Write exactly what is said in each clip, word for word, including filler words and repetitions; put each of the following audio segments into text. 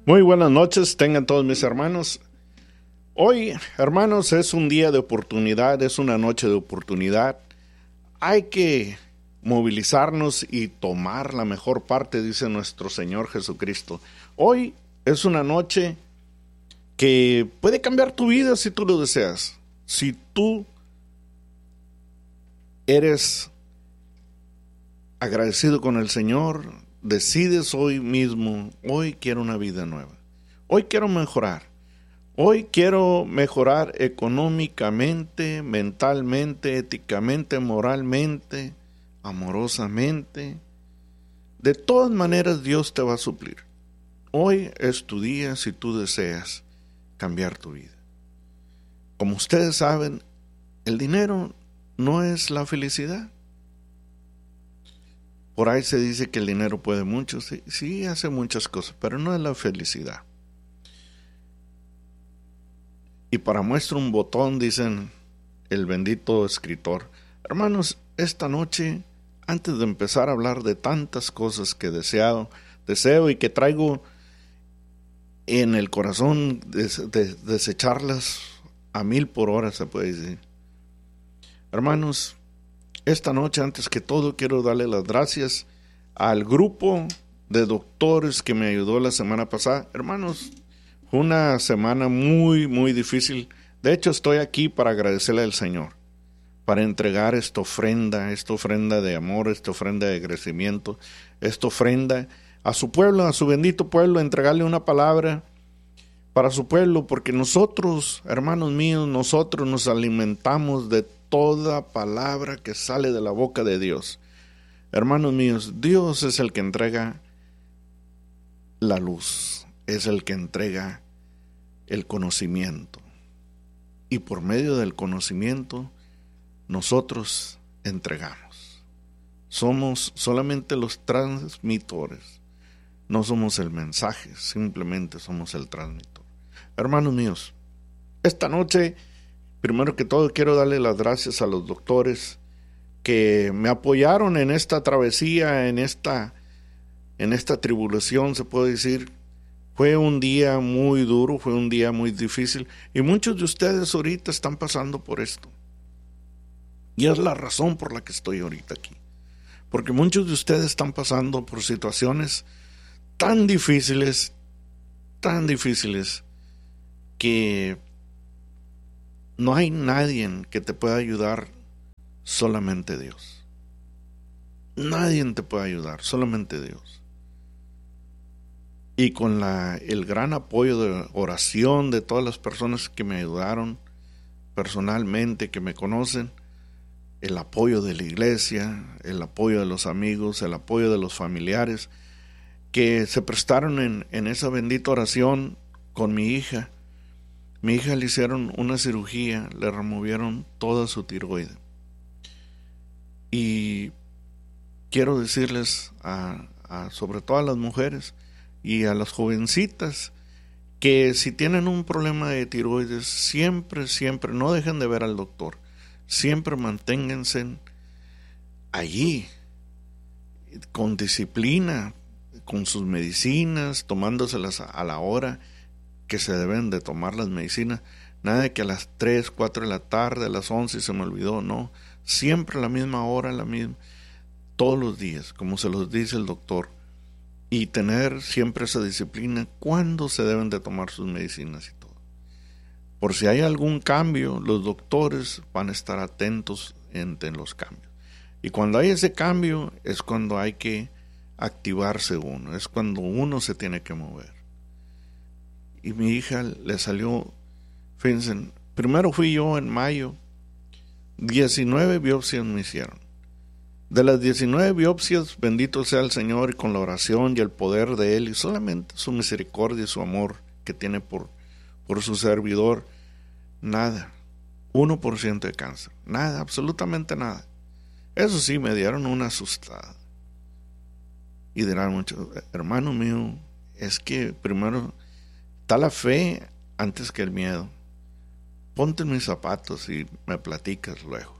Muy buenas noches, tengan todos mis hermanos. Hoy, hermanos, es un día de oportunidad, es una noche de oportunidad. Hay que movilizarnos y tomar la mejor parte, dice nuestro Señor Jesucristo. Hoy es una noche que puede cambiar tu vida si tú lo deseas. Si tú eres agradecido con el Señor, decides hoy mismo, hoy quiero una vida nueva. Hoy quiero mejorar. Hoy quiero mejorar económicamente, mentalmente, éticamente, moralmente, amorosamente. De todas maneras Dios te va a suplir. Hoy es tu día si tú deseas cambiar tu vida. Como ustedes saben, el dinero no es la felicidad. Por ahí se dice que el dinero puede mucho, sí, sí hace muchas cosas, pero no es la felicidad. Y para muestra un botón, dicen el bendito escritor. Hermanos, esta noche, antes de empezar a hablar de tantas cosas que deseado, deseo y que traigo en el corazón, des, de, desecharlas a mil por hora, se puede decir. Hermanos, esta noche, antes que todo, quiero darle las gracias al grupo de doctores que me ayudó la semana pasada. Hermanos, fue una semana muy, muy difícil. De hecho, estoy aquí para agradecerle al Señor, para entregar esta ofrenda, esta ofrenda de amor, esta ofrenda de crecimiento, esta ofrenda a su pueblo, a su bendito pueblo, entregarle una palabra para su pueblo, porque nosotros, hermanos míos, nosotros nos alimentamos de toda palabra que sale de la boca de Dios. Hermanos míos, Dios es el que entrega la luz, es el que entrega el conocimiento. Y por medio del conocimiento, nosotros entregamos. Somos solamente los transmitores. No somos el mensaje, simplemente somos el transmitor. Hermanos míos, esta noche, primero que todo, quiero darle las gracias a los doctores que me apoyaron en esta travesía, en esta, en esta tribulación, se puede decir. Fue un día muy duro, fue un día muy difícil, y muchos de ustedes ahorita están pasando por esto. Y es la razón por la que estoy ahorita aquí. Porque muchos de ustedes están pasando por situaciones tan difíciles, tan difíciles, que no hay nadie que te pueda ayudar, solamente Dios. Nadie te puede ayudar, solamente Dios. Y con la, el gran apoyo de oración de todas las personas que me ayudaron personalmente, que me conocen, el apoyo de la iglesia, el apoyo de los amigos, el apoyo de los familiares, que se prestaron en, en esa bendita oración con mi hija. Mi hija le hicieron una cirugía, le removieron toda su tiroide. Y quiero decirles, a, a, sobre todo a las mujeres y a las jovencitas, que si tienen un problema de tiroides, siempre, siempre, no dejen de ver al doctor. Siempre manténganse allí, con disciplina, con sus medicinas, tomándoselas a la hora que se deben de tomar las medicinas. Nada de que a las tres, cuatro de la tarde, a las once se me olvidó, no. Siempre a la misma hora, la misma, todos los días, como se los dice el doctor. Y tener siempre esa disciplina, cuándo se deben de tomar sus medicinas y todo. Por si hay algún cambio, los doctores van a estar atentos en, en los cambios. Y cuando hay ese cambio, es cuando hay que activarse uno, es cuando uno se tiene que mover. Y mi hija le salió, fíjense, primero fui yo en mayo, diecinueve biopsias me hicieron. De las diecinueve biopsias, bendito sea el Señor, y con la oración y el poder de Él, y solamente su misericordia y su amor que tiene por, por su servidor, nada, uno por ciento de cáncer, nada, absolutamente nada. Eso sí, me dieron una asustada. Y dirán muchos, hermano mío, es que primero está la fe antes que el miedo. Ponte en mis zapatos y me platicas luego.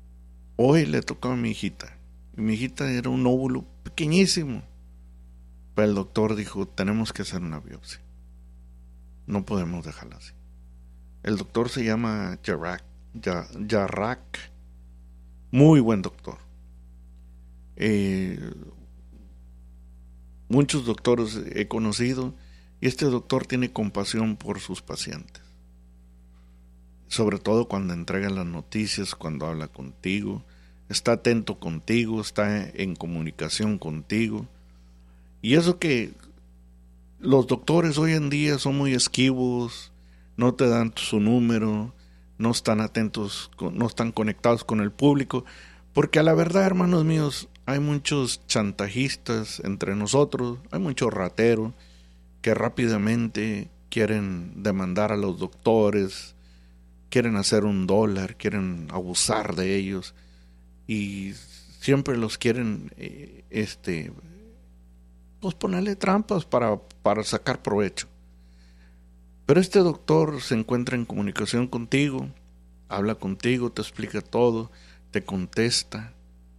Hoy le tocó a mi hijita. Y mi hijita era un óvulo pequeñísimo. Pero el doctor dijo, tenemos que hacer una biopsia. No podemos dejarla así. El doctor se llama Jarrah, Jarrah, muy buen doctor. Eh, muchos doctores he conocido y este doctor tiene compasión por sus pacientes. Sobre todo cuando entrega las noticias, cuando habla contigo, está atento contigo, está en comunicación contigo. Y eso que los doctores hoy en día son muy esquivos, no te dan su número, no están atentos, no están conectados con el público, porque a la verdad, hermanos míos, hay muchos chantajistas entre nosotros, hay muchos rateros que rápidamente quieren demandar a los doctores, quieren hacer un dólar, quieren abusar de ellos y siempre los quieren eh, este pues ponerle trampas para, para sacar provecho. Pero este doctor se encuentra en comunicación contigo, habla contigo, te explica todo, te contesta.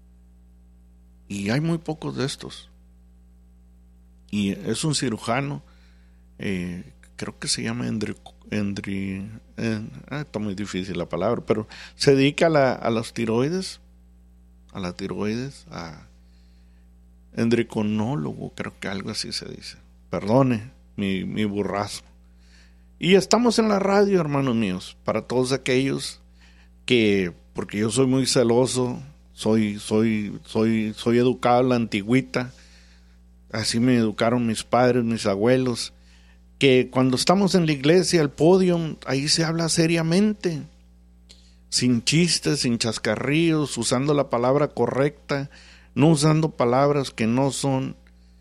Y hay muy pocos de estos. Y es un cirujano, eh, creo que se llama Endri, Endri eh, ah, está muy difícil la palabra, pero se dedica a, la, a los tiroides, a la tiroides, a endocrinólogo, creo que algo así se dice. Perdone mi, mi burrazo. Y estamos en la radio, hermanos míos, para todos aquellos que, porque yo soy muy celoso, soy, soy, soy, soy educado a la antigüita, así me educaron mis padres, mis abuelos, que cuando estamos en la iglesia, el podio, ahí se habla seriamente, sin chistes, sin chascarrillos, usando la palabra correcta, no usando palabras que no son,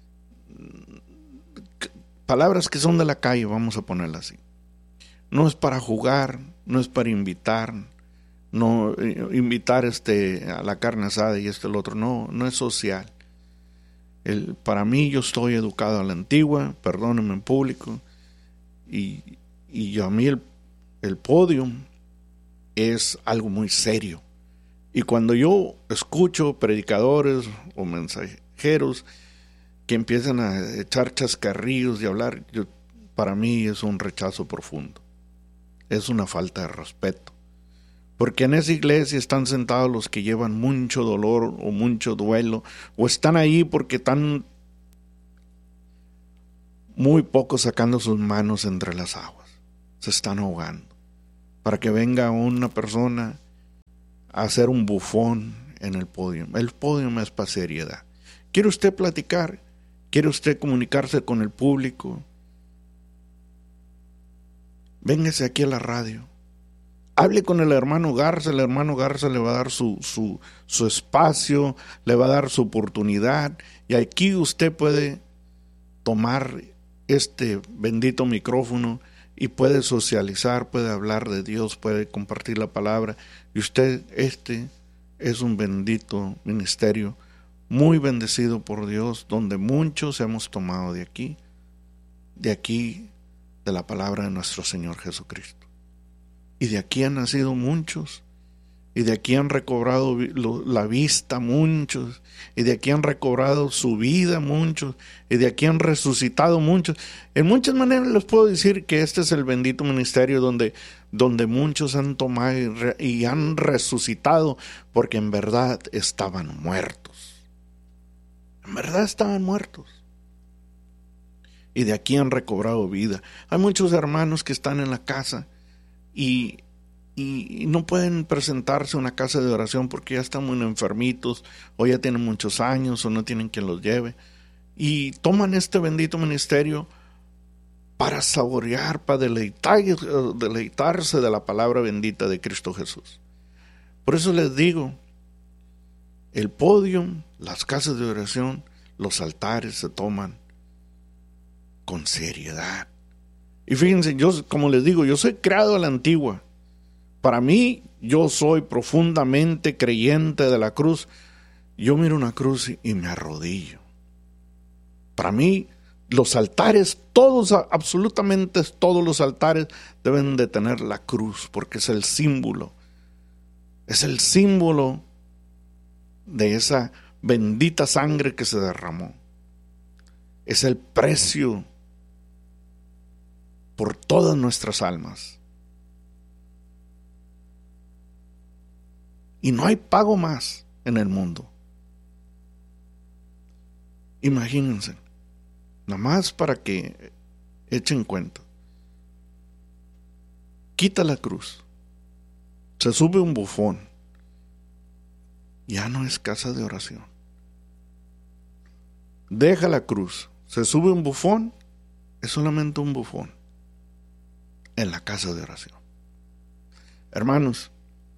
palabras que son de la calle, vamos a ponerla así. No es para jugar, no es para invitar, no invitar este a la carne asada y este el otro, no, no es social. El, para mí yo estoy educado a la antigua, perdónenme en público, y, y a mí el, el podio es algo muy serio. Y cuando yo escucho predicadores o mensajeros que empiezan a echar chascarrillos y hablar, yo, para mí es un rechazo profundo. Es una falta de respeto. Porque en esa iglesia están sentados los que llevan mucho dolor o mucho duelo, o están ahí porque están muy poco sacando sus manos entre las aguas. Se están ahogando. Para que venga una persona a hacer un bufón en el podio. El podio es para seriedad. ¿Quiere usted platicar? ¿Quiere usted comunicarse con el público? Véngase aquí a la radio. Hable con el hermano Garza. El hermano Garza le va a dar su, su, su espacio, le va a dar su oportunidad. Y aquí usted puede tomar este bendito micrófono y puede socializar, puede hablar de Dios, puede compartir la palabra. Y usted, este es un bendito ministerio, muy bendecido por Dios, donde muchos hemos tomado de aquí, de aquí, de la palabra de nuestro Señor Jesucristo. Y de aquí han nacido muchos, y de aquí han recobrado la vista muchos, y de aquí han recobrado su vida muchos, y de aquí han resucitado muchos. En muchas maneras les puedo decir que este es el bendito ministerio donde, donde muchos han tomado y, re, y han resucitado, porque en verdad estaban muertos. En verdad estaban muertos. Y de aquí han recobrado vida. Hay muchos hermanos que están en la casa y, y, y no pueden presentarse a una casa de oración porque ya están muy enfermitos, o ya tienen muchos años, o no tienen quien los lleve. Y toman este bendito ministerio para saborear, para deleitar, deleitarse de la palabra bendita de Cristo Jesús. Por eso les digo, el podio, las casas de oración, los altares se toman con seriedad. Y fíjense, yo, como les digo, yo soy creado a la antigua. Para mí, yo soy profundamente creyente de la cruz. Yo miro una cruz y me arrodillo. Para mí, los altares, todos, absolutamente todos los altares deben de tener la cruz, porque es el símbolo. Es el símbolo de esa bendita sangre que se derramó. es el precio por todas nuestras almas. Y no hay pago más en el mundo. Imagínense, nada más para que echen cuenta. Quita la cruz, se sube un bufón, ya no es casa de oración. Deja la cruz, se sube un bufón, es solamente un bufón en la casa de oración. Hermanos,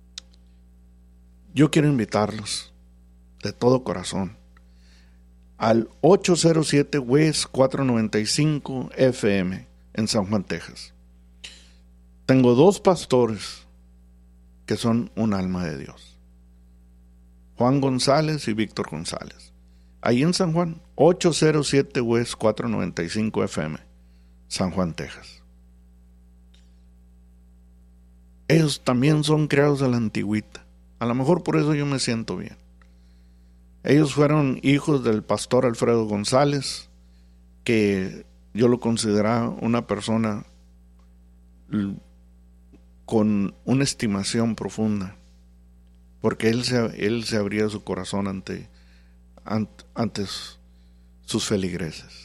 yo quiero invitarlos de todo corazón al ocho cero siete West cuatrocientos noventa y cinco F M en San Juan, Texas. Tengo dos pastores que son un alma de Dios, Juan González y Víctor González. Ahí en San Juan, ocho cero siete West cuatrocientos noventa y cinco F M, San Juan, Texas. Ellos también son criados a la antigüita. A lo mejor por eso yo me siento bien. Ellos fueron hijos del pastor Alfredo González, que yo lo consideraba una persona con una estimación profunda, porque él se, él se abría su corazón ante, ante, ante sus feligreses.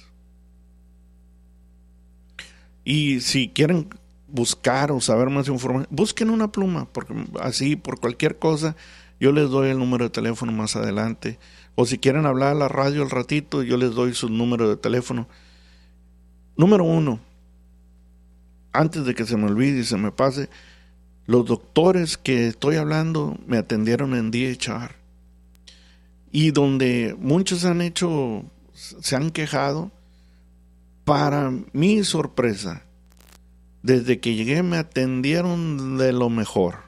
Y si quieren buscar o saber más información, busquen una pluma, porque así por cualquier cosa yo les doy el número de teléfono más adelante, o si quieren hablar a la radio al ratito, yo les doy su número de teléfono. Número uno, antes de que se me olvide y se me pase, los doctores que estoy hablando me atendieron en D H R, y donde muchos han hecho, se han quejado. Para mi sorpresa, desde que llegué me atendieron de lo mejor.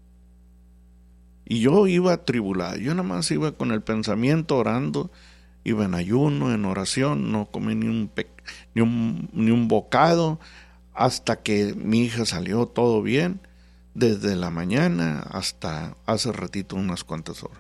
Y yo iba atribulado, yo nada más iba con el pensamiento orando, iba en ayuno, en oración, no comí ni un, pe- ni un, ni un bocado, hasta que mi hija salió todo bien, desde la mañana hasta hace ratito unas cuantas horas.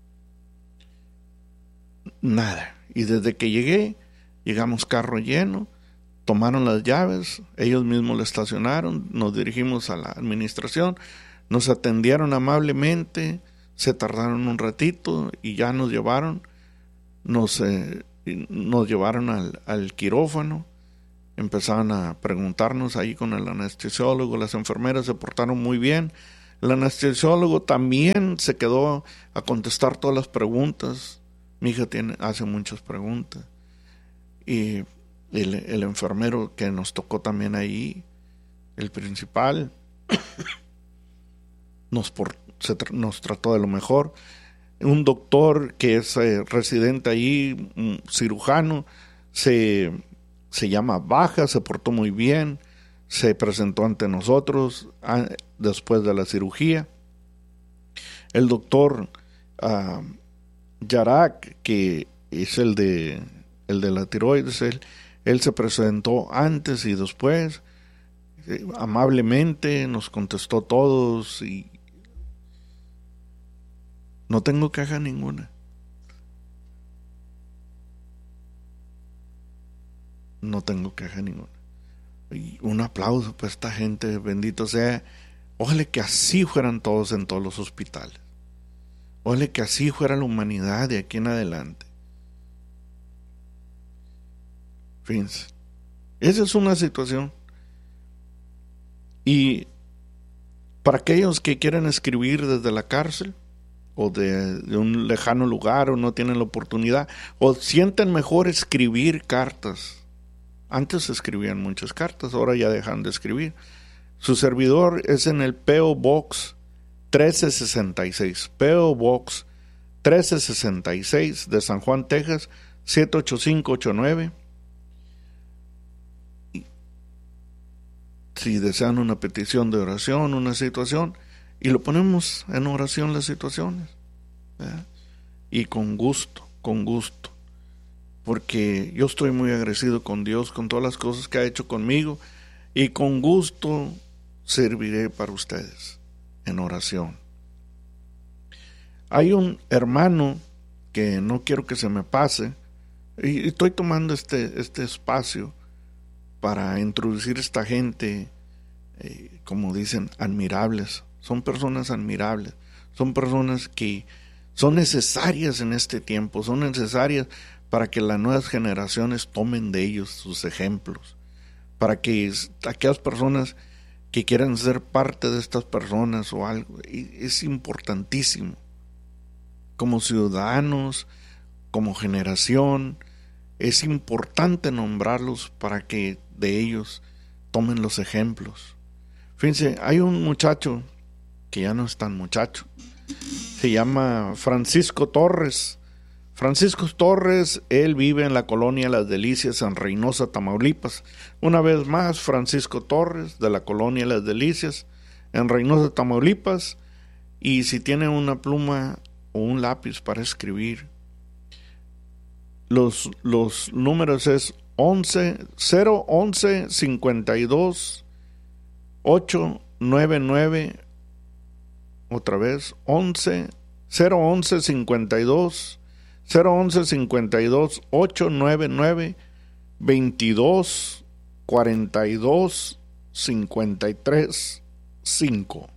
Nada. Y desde que llegué, llegamos carro lleno, tomaron las llaves, ellos mismos la estacionaron, nos dirigimos a la administración, nos atendieron amablemente, se tardaron un ratito y ya nos llevaron, nos, eh, nos llevaron al, al quirófano, empezaron a preguntarnos ahí con el anestesiólogo, las enfermeras se portaron muy bien, el anestesiólogo también se quedó a contestar todas las preguntas, mi hija tiene, hace muchas preguntas, y el, el enfermero que nos tocó también ahí, el principal, nos, por, se, nos trató de lo mejor. Un doctor que es eh, residente ahí, un cirujano, se, se llama Baja, se portó muy bien, se presentó ante nosotros a, después de la cirugía. El doctor uh, Yarak, que es el de, el de la tiroides, él, él se presentó antes y después, eh, amablemente nos contestó todos y no tengo queja ninguna. No tengo queja ninguna. Y un aplauso para esta gente, bendito sea. Ojalá que así fueran todos en todos los hospitales. Ojalá que así fuera la humanidad de aquí en adelante. Fíjense, esa es una situación. Y para aquellos que quieren escribir desde la cárcel, o de, de un lejano lugar, o no tienen la oportunidad, o sienten mejor escribir cartas. Antes se escribían muchas cartas, ahora ya dejan de escribir. Su servidor es en el P O Box trece sesenta y seis, P O Box trece sesenta y seis de San Juan, Texas, siete ocho cinco ocho nueve. Si desean una petición de oración, una situación, y lo ponemos en oración las situaciones, ¿verdad? Y con gusto, con gusto, porque yo estoy muy agradecido con Dios, con todas las cosas que ha hecho conmigo, y con gusto serviré para ustedes en oración. Hay un hermano que no quiero que se me pase, Y estoy tomando este, este espacio para introducir a esta gente, eh, como dicen, admirables. Son personas admirables, son personas que son necesarias en este tiempo, son necesarias para que las nuevas generaciones tomen de ellos sus ejemplos, para que aquellas personas que quieran ser parte de estas personas o algo, es importantísimo. Como ciudadanos, como generación, es importante nombrarlos para que de ellos tomen los ejemplos. Fíjense, hay un muchacho que ya no es tan muchacho, se llama Francisco Torres. Francisco Torres, él vive en la colonia Las Delicias en Reynosa, Tamaulipas. Una vez más, Francisco Torres, de la colonia Las Delicias en Reynosa, Tamaulipas. Y si tiene una pluma o un lápiz para escribir, los, los números es once, cero once cincuenta y dos ocho nueve nueve, otra vez once, cero once cincuenta y dos cero once cincuenta y dos ocho nueve nueve veintidós cuarenta y dos cincuenta y tres cinco.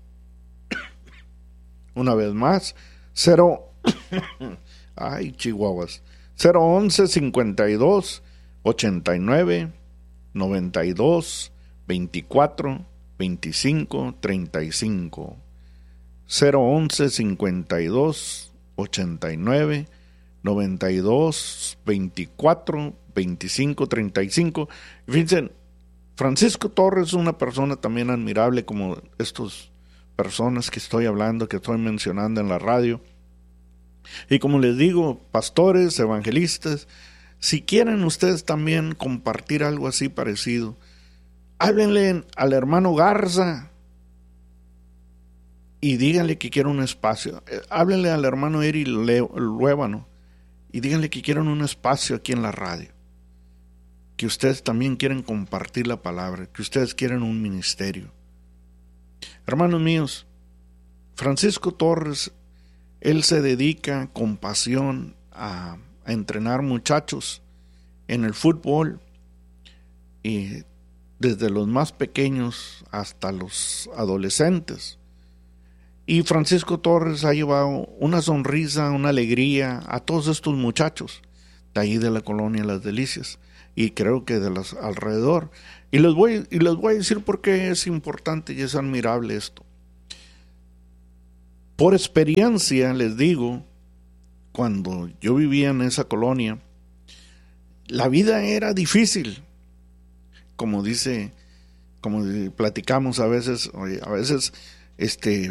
Una vez más, cero ay, chihuahuas, cero once cincuenta y dos ochenta y nueve noventa y dos veinticuatro veinticinco treinta y cinco. cero once cincuenta y dos ochenta y nueve noventa y dos veinticuatro veinticinco treinta y cinco. Fíjense, Francisco Torres es una persona también admirable, como estas personas que estoy hablando, que estoy mencionando en la radio. Y como les digo, pastores, evangelistas, si quieren ustedes también compartir algo así parecido, háblenle al hermano Garza y díganle que quieren un espacio. Háblenle al hermano Eri Luébano y díganle que quieren un espacio aquí en la radio, que ustedes también quieren compartir la palabra, que ustedes quieren un ministerio. Hermanos míos, Francisco Torres, él se dedica con pasión a, a entrenar muchachos en el fútbol, y desde los más pequeños hasta los adolescentes. Y Francisco Torres ha llevado una sonrisa, una alegría a todos estos muchachos de ahí de la colonia Las Delicias, y creo que de los alrededor. Y les voy, y les voy a decir por qué es importante y es admirable esto. Por experiencia les digo, cuando yo vivía en esa colonia, la vida era difícil. Como dice, como platicamos a veces, oye, a veces este